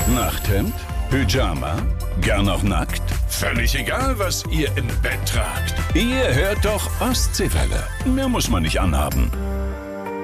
Nachthemd? Pyjama? Gern auch nackt? Völlig egal, was ihr im Bett tragt. Ihr hört doch Ostseewelle. Mehr muss man nicht anhaben.